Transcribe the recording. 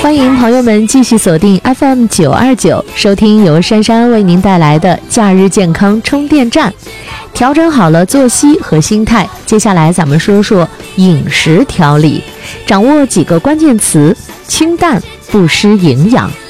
欢迎朋友们继续锁定 FM929，收听由珊珊为您带来的假日健康充电站。调整好了作息和心态，接下来咱们说说饮食调理，掌握几个关键词：清淡，不失营养。